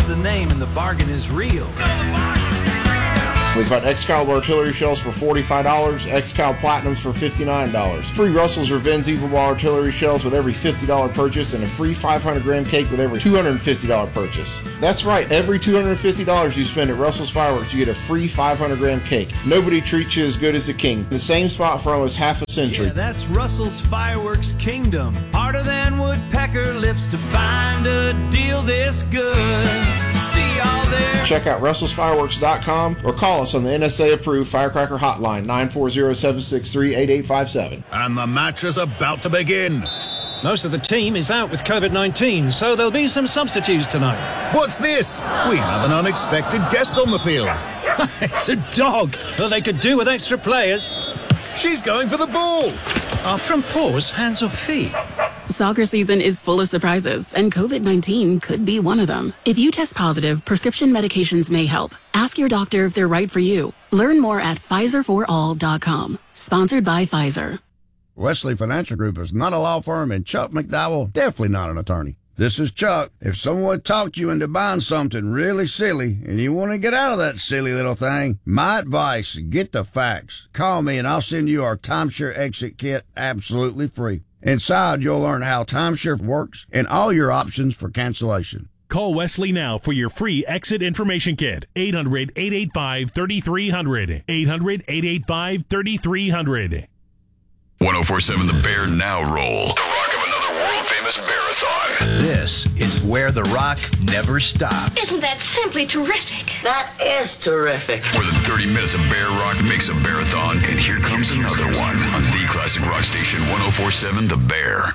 is the name and the bargain is real. We've got Excalibur artillery shells for $45, Excal Platinums for $59. Free Russell's Revenge Evil Ball artillery shells with every $50 purchase and a free 500-gram cake with every $250 purchase. That's right, every $250 you spend at Russell's Fireworks, you get a free 500-gram cake. Nobody treats you as good as the king. The same spot for almost half a century. Yeah, that's Russell's Fireworks Kingdom. Harder than woodpecker lips to find a deal this good. See y'all there. Check out RussellsFireworks.com or call us on the NSA-approved Firecracker Hotline, 940-763-8857. And the match is about to begin. Most of the team is out with COVID-19, so there'll be some substitutes tonight. What's this? We have an unexpected guest on the field. It's a dog. Well, they could do with extra players. She's going for the ball. Are from paws, hands or feet? Soccer season is full of surprises, and COVID-19 could be one of them. If you test positive, prescription medications may help. Ask your doctor if they're right for you. Learn more at PfizerForAll.com. Sponsored by Pfizer. Wesley Financial Group is not a law firm, and Chuck McDowell definitely not an attorney. This is Chuck. If someone talked you into buying something really silly and you want to get out of that silly little thing, my advice, get the facts. Call me and I'll send you our timeshare exit kit absolutely free. Inside, you'll learn how timeshare works and all your options for cancellation. Call Wesley now for your free exit information kit. 800-885-3300. 800-885-3300. 1047 The Bear now roll. The rock of another world-famous Bearathon. This is where The Rock never stops. Isn't that simply terrific? That is terrific. More than 30 minutes of Bear Rock makes a Bearathon, and here comes another one on the classic rock station 1047 The Bear.